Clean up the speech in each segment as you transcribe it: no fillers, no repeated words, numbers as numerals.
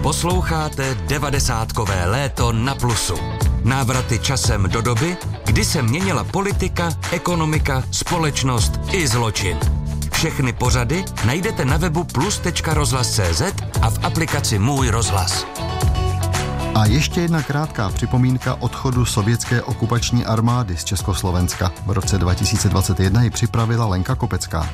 Posloucháte 90kové léto na Plusu. Návraty časem do doby, kdy se měnila politika, ekonomika, společnost i zločin. Všechny pořady najdete na webu plus.rozhlas.cz a v aplikaci Můj rozhlas. A ještě jedna krátká připomínka odchodu sovětské okupační armády z Československa. V roce 2021 ji připravila Lenka Kopecká.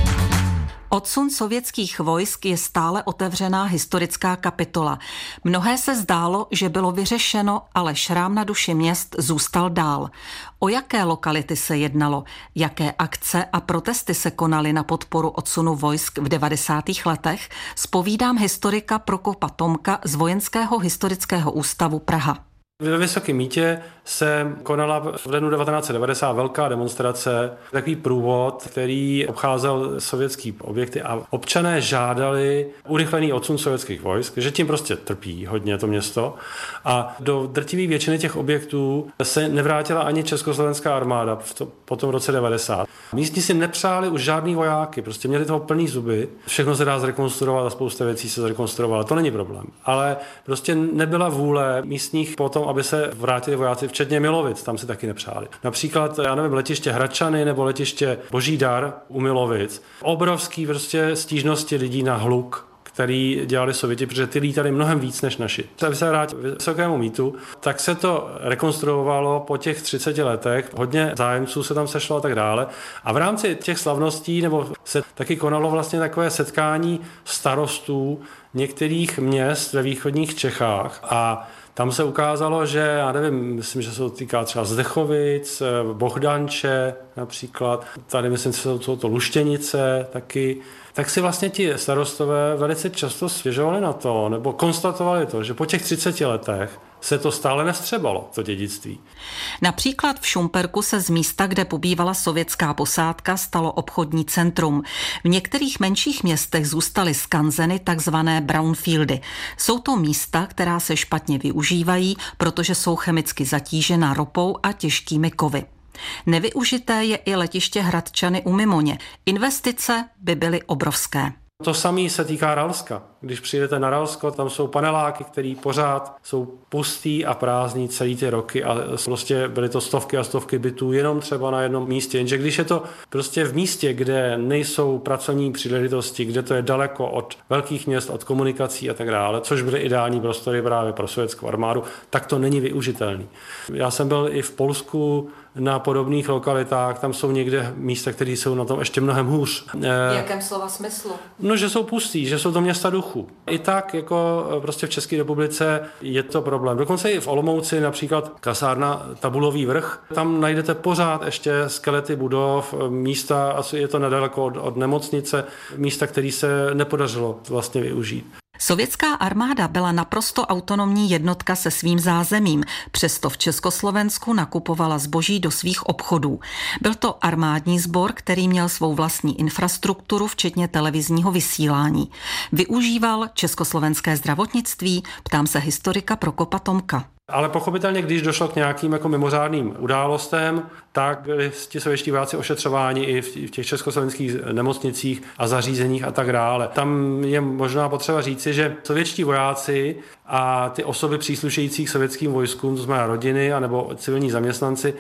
Odsun sovětských vojsk je stále otevřená historická kapitola. Mnohé se zdálo, že bylo vyřešeno, ale šrám na duši měst zůstal dál. O jaké lokality se jednalo, jaké akce a protesty se konaly na podporu odsunu vojsk v 90. letech, zpovídám historika Prokopa Tomka z Vojenského historického ústavu Praha. Ve Vysokém Mýtě se konala v lednu 1990 velká demonstrace, takový průvod, který obcházel sovětský objekty a občané žádali urychlený odsun sovětských vojsk, že tím prostě trpí hodně to město a do drtivé většiny těch objektů se nevrátila ani československá armáda po tom roce 90. Místní si nepřáli už žádný vojáky, prostě měli toho plný zuby, všechno se dá zrekonstruovat a spousta věcí se zrekonstruovala, to není problém, ale prostě nebyla vůle místních potom, aby se vrátili vojáci, včetně Milovic, tam si taky nepřáli. Například, já nevím, letiště Hradčany nebo letiště Boží dar u Milovic. Obrovský prostě stížnosti lidí na hluk, který dělali Sověti, protože ty lítali mnohem víc než naši. Aby se vrátil k Vysokému Mýtu, tak se to rekonstruovalo po těch 30 letech. Hodně zájemců se tam sešlo a tak dále. A v rámci těch slavností nebo se taky konalo vlastně takové setkání starostů některých měst ve východních Čechách a tam se ukázalo, že, já nevím, myslím, že se to týká třeba Zdechovic, Bohdanče například, tady myslím, že jsou to Luštěnice taky, tak si vlastně ti starostové velice často stěžovali na to, nebo konstatovali to, že po těch 30 letech se to stále nevstřebalo, to dědictví. Například v Šumperku se z místa, kde pobývala sovětská posádka, stalo obchodní centrum. V některých menších městech zůstaly skanzeny takzvané brownfieldy. Jsou to místa, která se špatně využívají, protože jsou chemicky zatížena ropou a těžkými kovy. Nevyužité je i letiště Hradčany u Mimoně. Investice by byly obrovské. To samé se týká Ralska. Když přijedete na Ralsko, tam jsou paneláky, které pořád jsou pustý a prázdný celý ty roky a prostě byly to stovky a stovky bytů jenom třeba na jednom místě. Jenže když je to prostě v místě, kde nejsou pracovní příležitosti, kde to je daleko od velkých měst, od komunikací a tak dále, což byly ideální prostory právě pro sovětskou armádu, tak to není využitelný. Já jsem byl i v Polsku na podobných lokalitách, tam jsou někde místa, které jsou na tom ještě mnohem hůř. V jakém slova smyslu? No, že jsou pustý, že jsou to města duchu. I tak, jako prostě v České republice je to problém. Dokonce i v Olomouci, například kasárna Tabulový vrch, tam najdete pořád ještě skelety budov, místa, asi je to nedaleko od nemocnice, místa, které se nepodařilo vlastně využít. Sovětská armáda byla naprosto autonomní jednotka se svým zázemím, přesto v Československu nakupovala zboží do svých obchodů. Byl to armádní sbor, který měl svou vlastní infrastrukturu, včetně televizního vysílání. Využíval československé zdravotnictví? Ptám se historika Prokopa Tomka. Ale pochopitelně, když došlo k nějakým jako mimořádným událostem, tak byli ti sovětští vojáci ošetřováni i v těch československých nemocnicích a zařízeních a tak dále. Tam je možná potřeba říci, že sovětští vojáci a ty osoby příslušející k sovětským vojskům, to znamená rodiny anebo civilní zaměstnanci,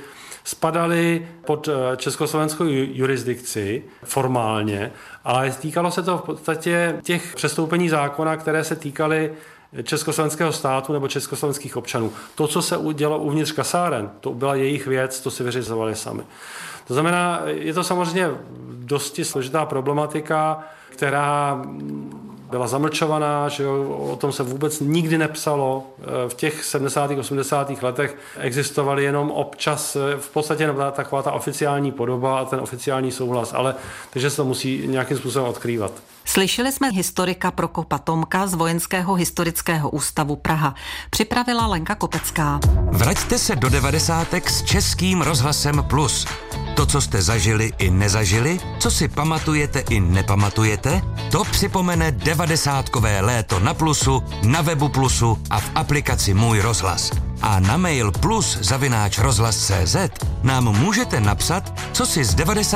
spadali pod československou jurisdikci formálně, ale týkalo se to v podstatě těch přestoupení zákona, které se týkaly československého státu nebo československých občanů. To, co se udělalo uvnitř kasáren, to byla jejich věc, to si vyřizovali sami. To znamená, je to samozřejmě dosti složitá problematika, která byla zamlčovaná, že o tom se vůbec nikdy nepsalo. V těch 70. 80. letech existovaly jenom občas v podstatě taková ta oficiální podoba a ten oficiální souhlas, ale takže se to musí nějakým způsobem odkrývat. Slyšeli jsme historika Prokopa Tomka z Vojenského historického ústavu Praha. Připravila Lenka Kopecká. Vraťte se do 90. s Českým rozhlasem Plus. To, co jste zažili i nezažili, co si pamatujete i nepamatujete, to připomene 90kové léto na Plusu, na webu Plusu a v aplikaci Můj rozhlas. A na mail plus@rozhlas.cz nám můžete napsat, co si z 90